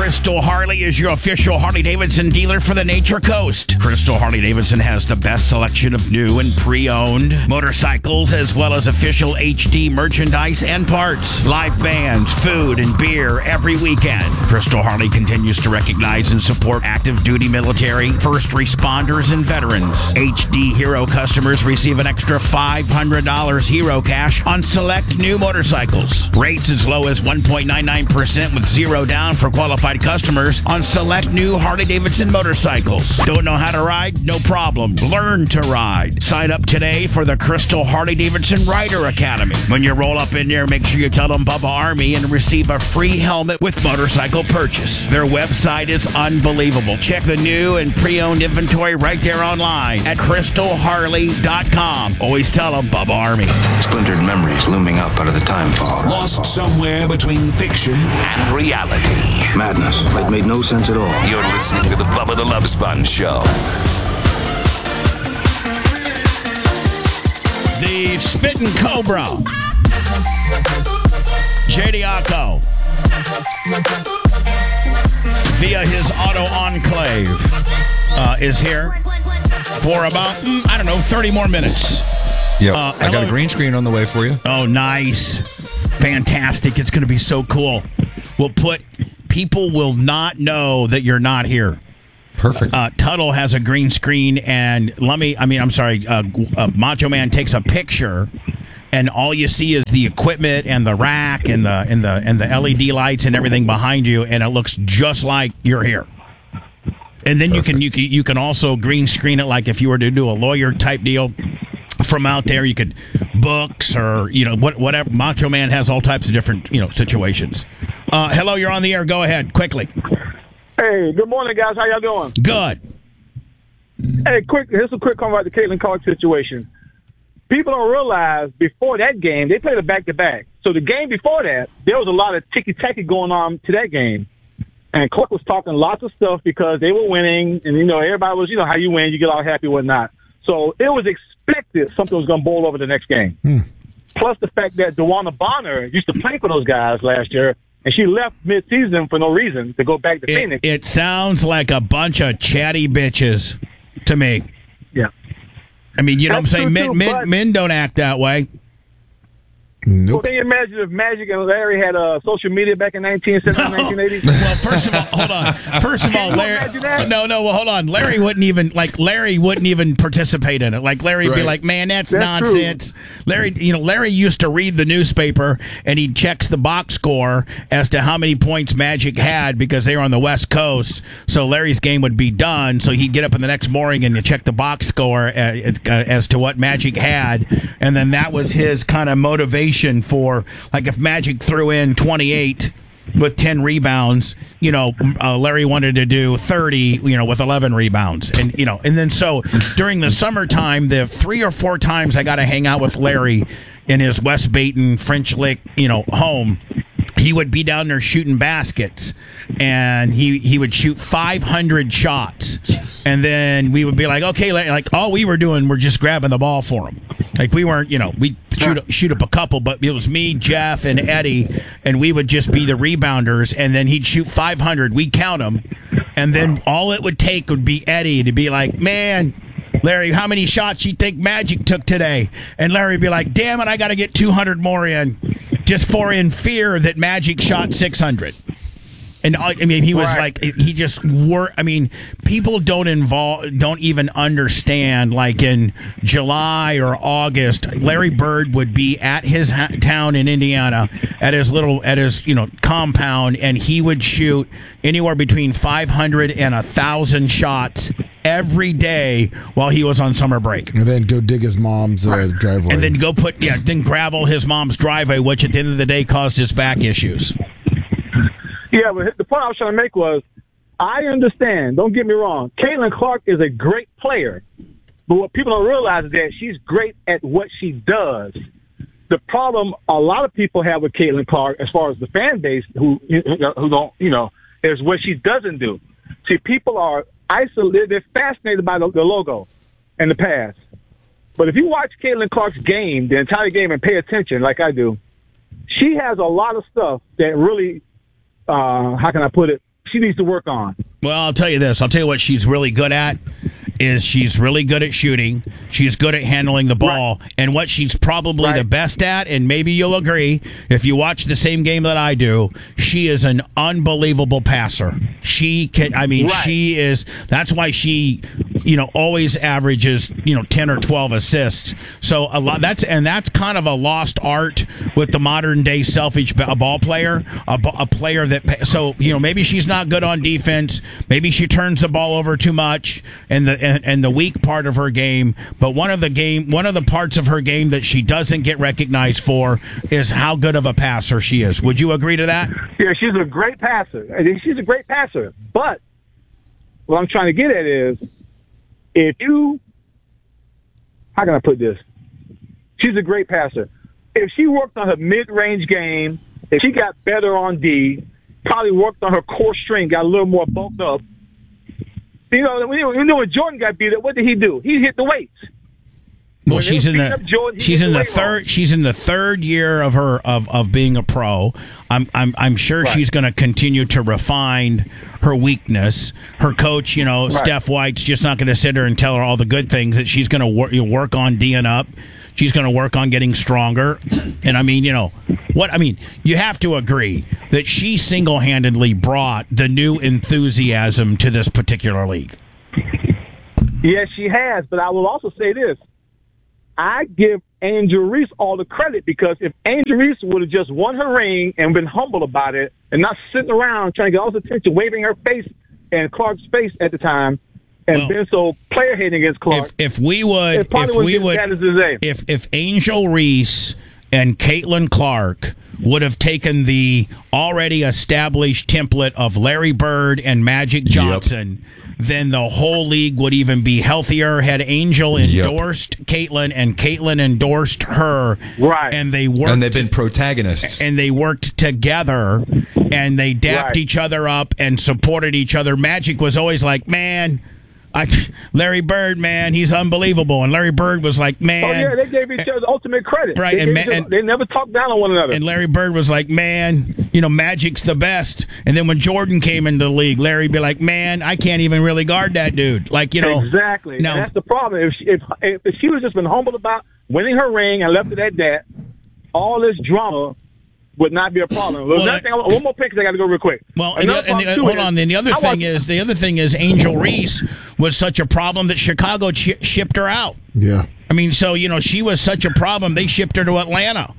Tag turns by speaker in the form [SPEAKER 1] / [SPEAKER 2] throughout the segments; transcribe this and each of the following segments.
[SPEAKER 1] Crystal Harley is your official Harley-Davidson dealer for the Nature Coast. Crystal Harley-Davidson has the best selection of new and pre-owned motorcycles, as well as official HD merchandise and parts, live bands, food, and beer every weekend. Crystal Harley continues to recognize and support active duty military, first responders, and veterans. HD Hero customers receive an extra $500 Hero cash on select new motorcycles. Rates as low as 1.99% with zero down for qualified customers on select new Harley-Davidson motorcycles. Don't know how to ride? No problem. Learn to ride. Sign up today for the Crystal Harley-Davidson Rider Academy. When you roll up in there, make sure you tell them Bubba Army and receive a free helmet with motorcycle purchase. Their website is unbelievable. Check the new and pre-owned inventory right there online at crystalharley.com. Always tell them Bubba Army.
[SPEAKER 2] Splintered memories looming up out of the time fog.
[SPEAKER 3] Lost somewhere between fiction and reality.
[SPEAKER 2] Madness. It made no sense at all.
[SPEAKER 3] You're listening to the Bubba the Love Sponge Show.
[SPEAKER 1] The Spittin' Cobra, JD Acco, via his Auto Enclave, is here for about, 30 more minutes.
[SPEAKER 4] Yep. I got a green screen on the way for you.
[SPEAKER 1] Oh, nice. Fantastic. It's going to be so cool. People will not know that you're not here.
[SPEAKER 4] Perfect.
[SPEAKER 1] Tuttle has a green screen, and Macho Man takes a picture, and all you see is the equipment and the rack and the LED lights and everything behind you, and it looks just like you're here. And then you can also green screen it, like if you were to do a lawyer type deal from out there. You could books or whatever. Macho Man has all types of different situations. Hello, you're on the air. Go ahead quickly.
[SPEAKER 5] Hey, good morning, guys. How y'all doing?
[SPEAKER 1] Good.
[SPEAKER 5] Hey, here's a quick comment about the Caitlin Clark situation. People don't realize before that game, they played a back-to-back. So the game before that, there was a lot of ticky-tacky going on to that game. And Clark was talking lots of stuff because they were winning, and, everybody was, how you win, you get all happy, whatnot. So it was expected something was going to boil over the next game. Plus the fact that DeWanna Bonner used to play for those guys last year, and she left mid-season for no reason to go back to Phoenix.
[SPEAKER 1] It sounds like a bunch of chatty bitches to me.
[SPEAKER 5] Yeah.
[SPEAKER 1] I mean, what I'm saying? Men don't act that way.
[SPEAKER 4] Nope.
[SPEAKER 5] Well, can you imagine if Magic and Larry had social media back in 1970s, 1980s?
[SPEAKER 1] Well, first of all, hold on. First of all, Larry. No. Well, hold on. Larry wouldn't even participate in it. Like Larry would be like, "Man, that's nonsense." True. Larry used to read the newspaper and he checks the box score as to how many points Magic had because they were on the West Coast. So Larry's game would be done. So he'd get up in the next morning and check the box score as to what Magic had, and then that was his kind of motivation for, like, if Magic threw in 28 with 10 rebounds, Larry wanted to do 30, with 11 rebounds. And then so during the summertime, the 3 or 4 times I got to hang out with Larry in his West Baton, French Lick, home, he would be down there shooting baskets, and he would shoot 500 shots. And then we would be like, okay, like all we were doing, we're just grabbing the ball for him. Like we weren't, we'd shoot up a couple, but it was me, Jeff, and Eddie, and we would just be the rebounders, and then he'd shoot 500. We'd count them, and then all it would take would be Eddie to be like, "Man, Larry, how many shots you think Magic took today?" And Larry would be like, "Damn it, I got to get 200 more in, just in fear that Magic shot 600. And he was like, he just worked. People don't even understand. Like in July or August, Larry Bird would be at his town in Indiana, at his compound, and he would shoot anywhere between 500 and 1,000 shots every day while he was on summer break.
[SPEAKER 6] And then go dig his mom's driveway.
[SPEAKER 1] And then then gravel his mom's driveway, which at the end of the day caused his back issues.
[SPEAKER 5] Yeah, but the point I was trying to make was, I understand, don't get me wrong, Caitlin Clark is a great player, but what people don't realize is that she's great at what she does. The problem a lot of people have with Caitlin Clark, as far as the fan base who don't, is what she doesn't do. See, people are isolated, they're fascinated by the logo and the pass. But if you watch Caitlin Clark's game, the entire game, and pay attention like I do, she has a lot of stuff that really, how can I put it, she needs to work on?
[SPEAKER 1] Well, I'll tell you this. I'll tell you what she's really good at is she's really good at shooting. She's good at handling the ball. Right. And what she's probably the best at, and maybe you'll agree, if you watch the same game that I do, she is an unbelievable passer. She can, she is, that's why she, always averages, 10 or 12 assists. So a lot, that's kind of a lost art with the modern day selfish ball player, a player that, so, maybe she's not good on defense. Maybe she turns the ball over too much and the weak part of her game. But one of the parts of her game that she doesn't get recognized for is how good of a passer she is. Would you agree to that?
[SPEAKER 5] Yeah, she's a great passer. She's a great passer. But what I'm trying to get at is, how can I put this? She's a great passer. If she worked on her mid-range game, if she got better on D, probably worked on her core strength, got a little more bulked up. When Jordan got beat up, what did he do? He hit the weights.
[SPEAKER 1] Well, she's in the third year of her of being a pro. I'm sure she's going to continue to refine her weakness. Her coach, Steph White's just not going to sit her and tell her all the good things that she's going to work on D'ing up. She's going to work on getting stronger. And you have to agree that she single-handedly brought the new enthusiasm to this particular league.
[SPEAKER 5] Yes, she has. But I will also say this. I give Angel Reese all the credit, because if Angel Reese would have just won her ring and been humble about it and not sitting around trying to get all the attention, waving her face in Clark's face at the time, and been so player hating against Clark. If
[SPEAKER 1] Angel Reese and Caitlin Clark would have taken the already established template of Larry Bird and Magic Johnson, then the whole league would even be healthier. Had Angel endorsed Caitlin and Caitlin endorsed her,
[SPEAKER 5] right?
[SPEAKER 4] And they've been protagonists,
[SPEAKER 1] and they worked together, and they dapped each other up and supported each other. Magic was always like, man, Larry Bird, man, he's unbelievable. And Larry Bird was like, man.
[SPEAKER 5] Oh, yeah, they gave each other ultimate credit.
[SPEAKER 1] Right.
[SPEAKER 5] They never talked down on one another.
[SPEAKER 1] And Larry Bird was like, man, Magic's the best. And then when Jordan came into the league, Larry'd be like, man, I can't even really guard that dude.
[SPEAKER 5] Exactly. No. And that's the problem. If she was just been humble about winning her ring and left it at that, all this drama would not be a problem. One more pick, because I got to go real quick.
[SPEAKER 1] Well, the other thing is Angel Reese was such a problem that Chicago shipped her out.
[SPEAKER 6] Yeah.
[SPEAKER 1] She was such a problem, they shipped her to Atlanta.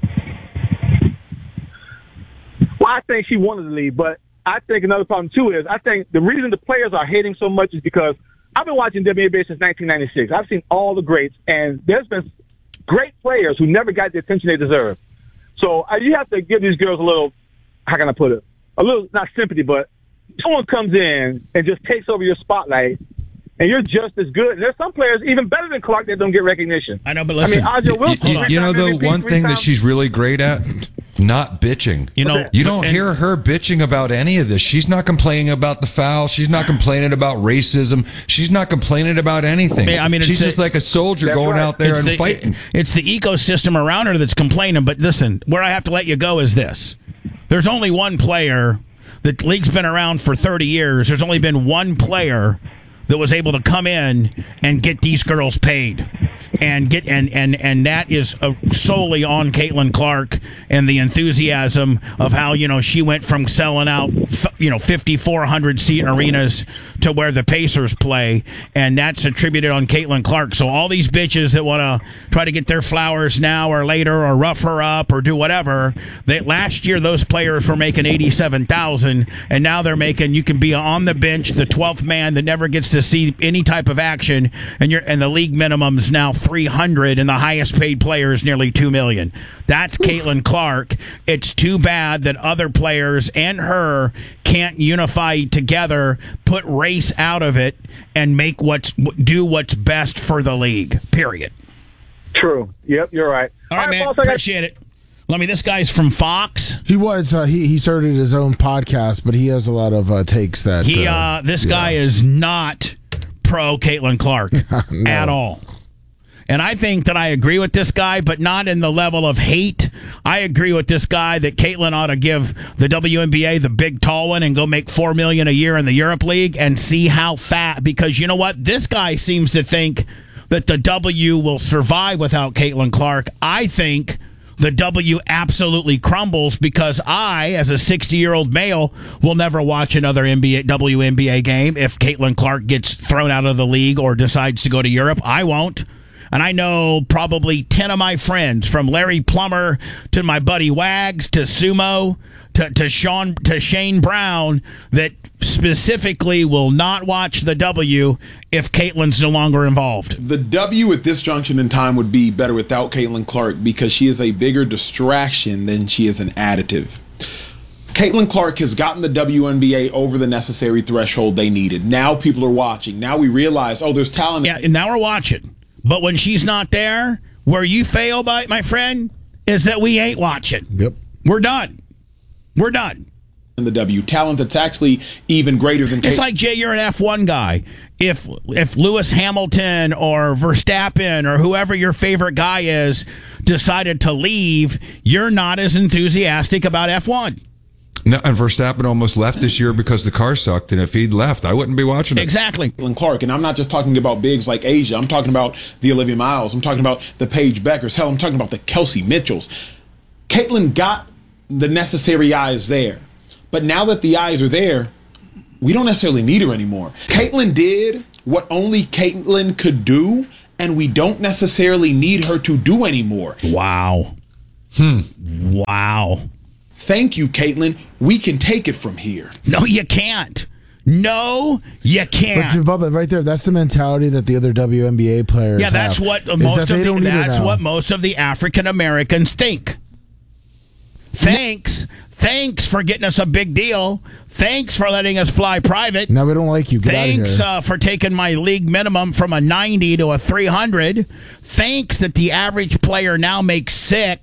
[SPEAKER 5] Well, I think she wanted to leave, but I think another problem, too, is I think the reason the players are hating so much is because I've been watching WNBA since 1996. I've seen all the greats, and there's been great players who never got the attention they deserve. So you have to give these girls a little, how can I put it? A little, not sympathy, but someone comes in and just takes over your spotlight, and you're just as good. And there's some players even better than Clark that don't get recognition.
[SPEAKER 1] I know, but listen.
[SPEAKER 5] A'ja Wilson.
[SPEAKER 4] One thing that she's really great at? Not bitching. You don't hear her bitching about any of this. She's not complaining about the foul. She's not complaining about racism. She's not complaining about anything. She's just like a soldier going out there and fighting.
[SPEAKER 1] It's the ecosystem around her that's complaining. But listen, where I have to let you go is this. There's only one player. The league's been around for 30 years. There's only been one player that was able to come in and get these girls paid. And that is solely on Caitlin Clark and the enthusiasm of how she went from selling out 5,400 seat arenas to where the Pacers play, and that's attributed on Caitlin Clark. So all these bitches that want to try to get their flowers now or later or rough her up or do whatever, last year those players were making $87,000, and now they're making, you can be on the bench, the 12th man that never gets to see any type of action, and the league minimum's now $300, and the highest paid player is nearly $2 million. That's Caitlin Clark. It's too bad that other players and her can't unify together, put race out of it, and do what's best for the league. Period.
[SPEAKER 5] True. Yep, you're right.
[SPEAKER 1] All right, man. Appreciate it. This guy's from Fox.
[SPEAKER 6] He was. He started his own podcast, but he has a lot of takes that.
[SPEAKER 1] This guy is not pro Caitlin Clark at all. And I think that I agree with this guy, but not in the level of hate. I agree with this guy that Caitlin ought to give the WNBA the big tall one and go make $4 million a year in the Europe League and see how fat. Because you know what? This guy seems to think that the W will survive without Caitlin Clark. I think the W absolutely crumbles because I, as a 60-year-old male, will never watch another WNBA game if Caitlin Clark gets thrown out of the league or decides to go to Europe. I won't. And I know probably 10 of my friends, from Larry Plummer to my buddy Wags to Sumo to Shane Brown, that specifically will not watch the W if Caitlin's no longer involved.
[SPEAKER 7] The W at this junction in time would be better without Caitlin Clark because she is a bigger distraction than she is an additive. Caitlin Clark has gotten the WNBA over the necessary threshold they needed. Now people are watching. Now we realize, there's talent.
[SPEAKER 1] Yeah, and now we're watching. But when she's not there, where you fail, my friend, is that we ain't watching.
[SPEAKER 6] Yep.
[SPEAKER 1] We're done. We're done.
[SPEAKER 7] In the W talent that's actually even greater than.
[SPEAKER 1] It's like, Jay, you're an F1 guy. If Lewis Hamilton or Verstappen or whoever your favorite guy is decided to leave, you're not as enthusiastic about F1.
[SPEAKER 4] No, and Verstappen almost left this year because the car sucked, and if he'd left, I wouldn't be watching it.
[SPEAKER 1] Exactly.
[SPEAKER 7] Caitlin Clark, and I'm not just talking about bigs like Asia. I'm talking about the Olivia Miles. I'm talking about the Paige Beckers. Hell, I'm talking about the Kelsey Mitchells. Caitlin got the necessary eyes there. But now that the eyes are there, we don't necessarily need her anymore. Caitlin did what only Caitlin could do, and we don't necessarily need her to do anymore.
[SPEAKER 1] Wow. Wow.
[SPEAKER 7] Thank you, Caitlin. We can take it from here.
[SPEAKER 1] No, you can't. No, you can't.
[SPEAKER 6] But Bubba, right there, that's the mentality that the other WNBA players have.
[SPEAKER 1] That's what most of the African Americans think. Thanks for getting us a big deal. Thanks for letting us fly private.
[SPEAKER 6] Now we don't like you. Get
[SPEAKER 1] Thanks
[SPEAKER 6] out of here.
[SPEAKER 1] For taking my league minimum from a 90 to a 300. Thanks that the average player now makes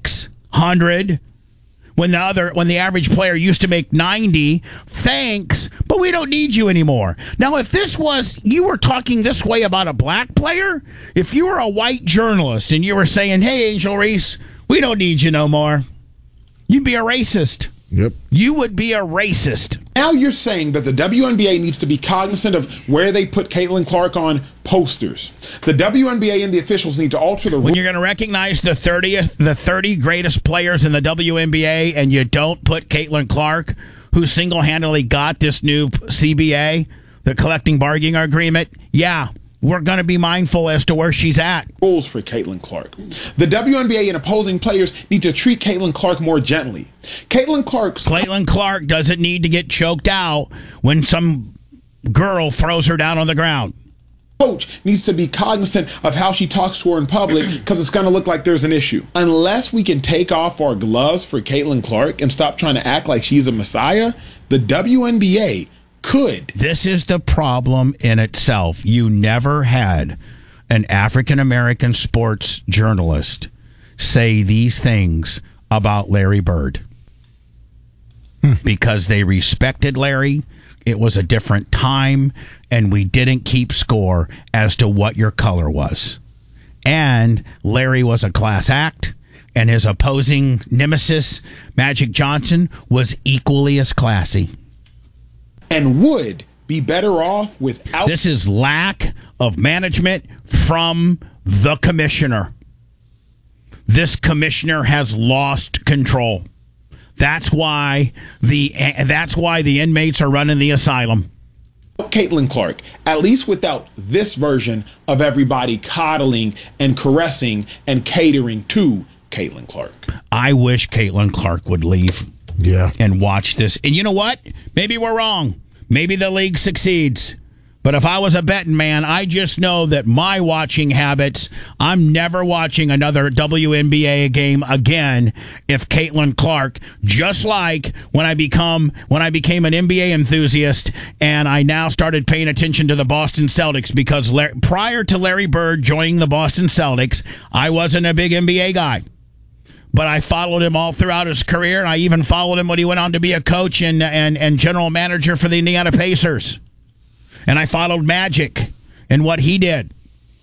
[SPEAKER 1] 600 when the average player used to make 90. Thanks, but we don't need you anymore. Now, if you were talking this way about a black player, if you were a white journalist and you were saying, "Hey, Angel Reese, we don't need you no more," you'd be a racist.
[SPEAKER 6] Yep.
[SPEAKER 1] You would be a racist.
[SPEAKER 7] Now you're saying that the WNBA needs to be cognizant of where they put Caitlin Clark on posters. The WNBA and the officials need to alter the rules.
[SPEAKER 1] When you're going to recognize the 30 greatest players in the WNBA and you don't put Caitlin Clark, who single-handedly got this new CBA, the collective bargaining agreement, we're going to be mindful as to where she's at.
[SPEAKER 7] Rules for Caitlin Clark. The WNBA and opposing players need to treat Caitlin Clark more gently. Caitlin Clark
[SPEAKER 1] doesn't need to get choked out when some girl throws her down on the ground.
[SPEAKER 7] Coach needs to be cognizant of how she talks to her in public because it's going to look like there's an issue. Unless we can take off our gloves for Caitlin Clark and stop trying to act like she's a messiah, the WNBA could.
[SPEAKER 1] This is the problem in itself. You never had an African-American sports journalist say these things about Larry Bird. Because they respected Larry. It was a different time, and we didn't keep score as to what your color was. And Larry was a class act, and his opposing nemesis, Magic Johnson, was equally as classy.
[SPEAKER 7] And would be better off without.
[SPEAKER 1] This is lack of management from the commissioner. This commissioner has lost control. That's why the inmates are running the asylum.
[SPEAKER 7] Caitlin Clark, at least without this version of everybody coddling and caressing and catering to Caitlin Clark.
[SPEAKER 1] I wish Caitlin Clark would leave.
[SPEAKER 6] Yeah.
[SPEAKER 1] And watch this. And you know what? Maybe we're wrong. Maybe the league succeeds. But if I was a betting man, I just know that my watching habits, I'm never watching another WNBA game again if Caitlin Clark, just like when I became an NBA enthusiast and I now started paying attention to the Boston Celtics because prior to Larry Bird joining the Boston Celtics, I wasn't a big NBA guy. But I followed him all throughout his career, and I even followed him when he went on to be a coach and general manager for the Indiana Pacers. And I followed Magic and what he did.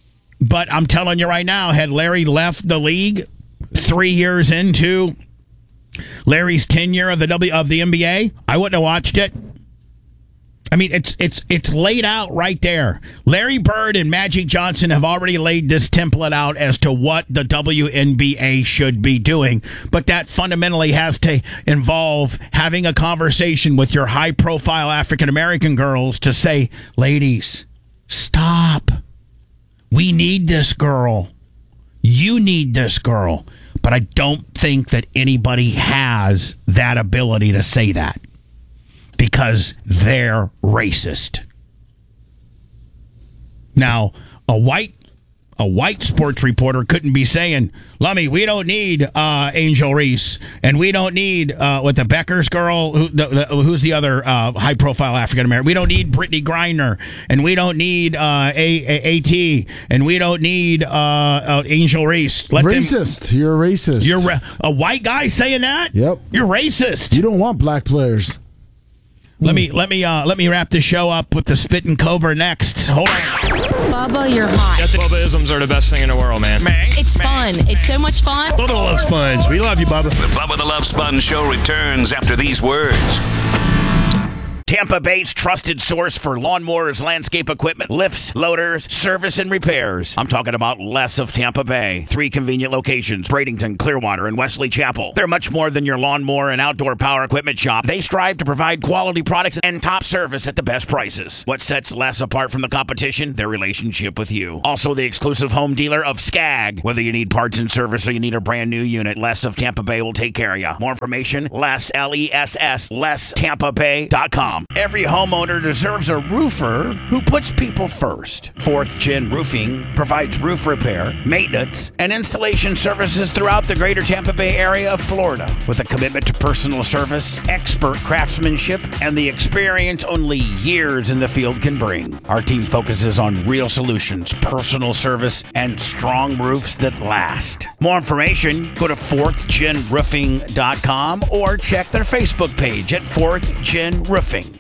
[SPEAKER 1] But I'm telling you right now, had Larry left the league 3 years into Larry's tenure of the NBA, I wouldn't have watched it. I mean, it's laid out right there. Larry Bird and Magic Johnson have already laid this template out as to what the WNBA should be doing, but that fundamentally has to involve having a conversation with your high-profile African-American girls to say, ladies, stop. We need this girl. You need this girl. But I don't think that anybody has that ability to say that because they're racist. Now, a white sports reporter couldn't be saying, Lummy, we don't need Angel Reese, and we don't need with the Beckers girl, who's the other high-profile African-American. We don't need Brittany Griner, and we don't need AT, and we don't need Angel Reese.
[SPEAKER 6] Racist. You're a racist.
[SPEAKER 1] You're a white guy saying that?
[SPEAKER 6] Yep.
[SPEAKER 1] You're racist.
[SPEAKER 6] You don't want black players.
[SPEAKER 1] Let me wrap the show up with the Spittin' Cobra next. Hold on.
[SPEAKER 8] Bubba, you're hot.
[SPEAKER 9] Bubba-isms are the best thing in the world, man.
[SPEAKER 8] It's fun. It's so much fun.
[SPEAKER 9] Bubba the Love Sponge. We love you, Bubba.
[SPEAKER 3] The Bubba the Love Sponge Show returns after these words.
[SPEAKER 1] Tampa Bay's trusted source for lawnmowers, landscape equipment, lifts, loaders, service, and repairs. I'm talking about Les of Tampa Bay. 3 convenient locations, Bradenton, Clearwater, and Wesley Chapel. They're much more than your lawnmower and outdoor power equipment shop. They strive to provide quality products and top service at the best prices. What sets Les apart from the competition? Their relationship with you. Also, the exclusive home dealer of Skag. Whether you need parts and service or you need a brand new unit, Les of Tampa Bay will take care of you. More information, Les, L-E-S-S, LesTampaBay.com. Every homeowner deserves a roofer who puts people first. 4th Gen Roofing provides roof repair, maintenance, and installation services throughout the greater Tampa Bay area of Florida. With a commitment to personal service, expert craftsmanship, and the experience only years in the field can bring. Our team focuses on real solutions, personal service, and strong roofs that last. More information, go to 4thgenroofing.com or check their Facebook page at 4th Gen Roofing.